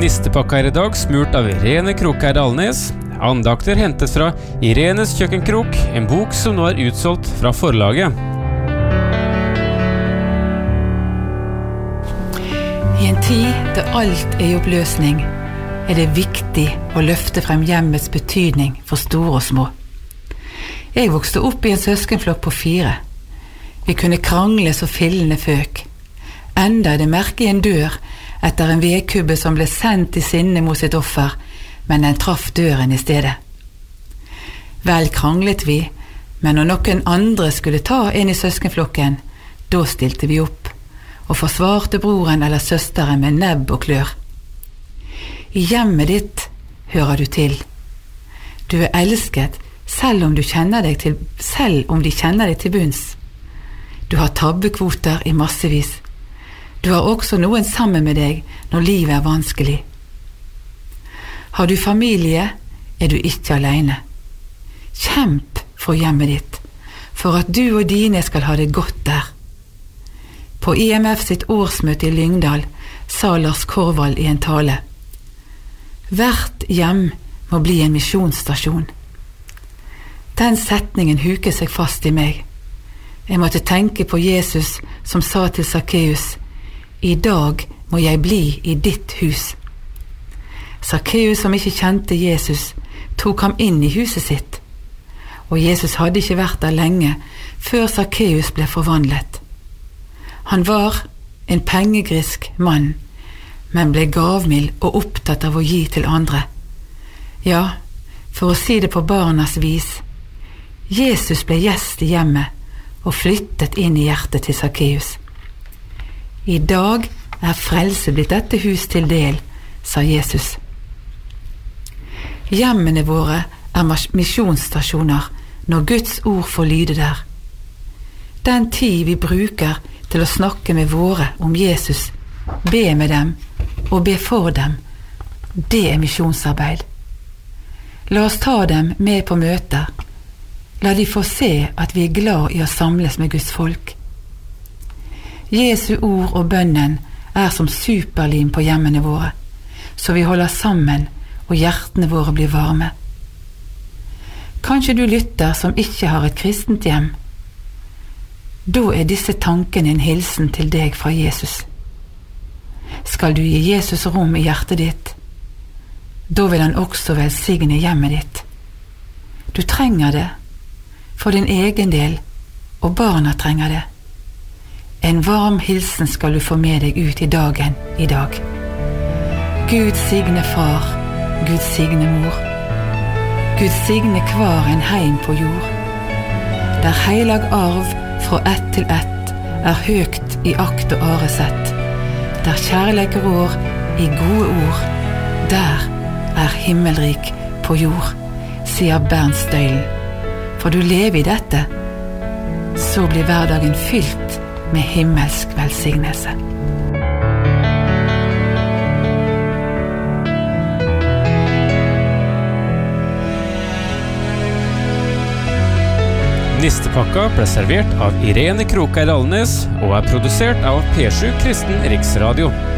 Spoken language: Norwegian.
Nistepakka I dag smurt av Irene Krokær Alnes. Andakter hentet fra Irenes kjøkkenkrok, en bok som nå utsolgt fra forlaget. I en tid der alt I oppløsning, det viktig å løfte frem hjemmets betydning for store og små. Jeg vokste opp I en søskenflokk på 4. Vi kunne krangle så fillene føk. Enda det merke I en dør etter en vedkubbe som ble sendt I sinne mot sitt offer, men den traff døren I stedet. Vel kranglet vi, men når noen andre skulle ta en I søskenflokken, da stilte vi opp, og forsvarte broren eller søsteren med nebb og klør. I hjemmet ditt hører du til. Du elsket, selv om de kjenner deg til bunns. Du har tabbekvoter I massevis. Du har også noen sammen med deg når livet vanskelig. Har du familie, du ikke alene. Kjemp for hjemmet ditt, for at du og dine skal ha det godt der. På IMF sitt årsmøte I Lyngdal sa Lars Korvald I en tale: Hvert hjem må bli en misjonsstasjon. Den setningen huker seg fast I meg. Jeg måtte tenke på Jesus som sa til Sakkeus: I dag må jeg bli I ditt hus. Sakkeus som ikke kjente Jesus, tok ham inn I huset sitt. Og Jesus hadde ikke vært der lenge før Sakkeus ble forvandlet. Han var en pengegrisk mann, men ble gavmild og opptatt av å gi til andre. Ja, for å si det på barnas vis, Jesus ble gjest I hjemmet og flyttet inn I hjertet til Sakkeus. I dag frelse blitt dette hus til del, sa Jesus. Hjemmene våre misjonsstasjoner når Guds ord får lyde der. Den tid vi bruker til å snakke med våre om Jesus, be med dem og be for dem, det misjonsarbeid. La oss ta dem med på møter. La de få se at vi glad I å samles med Guds folk. Jesu ord og bønnen som superlim på hjemmene våre, så vi holder sammen og hjertene våre blir varme. Kanskje du lytter som ikke har et kristent hjem. Da disse tankene en hilsen til deg fra Jesus. Skal du gi Jesus rom I hjertet ditt, da vil han også velsigne hjemmet ditt. Du trenger det, for din egen del, og barna trenger det. En varm hilsen skal du få med deg ut I dagen I dag. Gud signe far, Gud signe mor. Gud signe hver en heim på jord. Der heilag arv fra ett til ett høgt I akt og aresett. Der kjærleik rår I gode ord. Der himmelrik på jord, sier Bernt Støylen. For du lever I dette, så blir hverdagen fylt med himmelsk velsignelse. Nistepakka ble servert av Irene Krokær Alnes og produsert av P7 Kristen Riksradio.